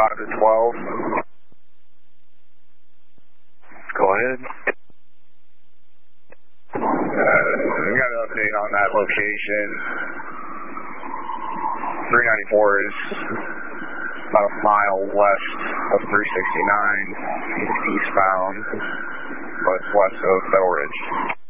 Roger 12. Go ahead. We got an update on that location. 394 is about a mile west of 369, eastbound, west of Bell Ridge.